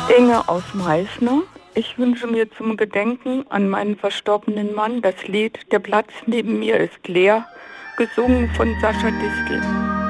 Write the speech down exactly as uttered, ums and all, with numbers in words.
Inge aus Meißner. Ich wünsche mir zum Gedenken an meinen verstorbenen Mann das Lied "Der Platz neben mir ist leer", gesungen von Sascha Distel.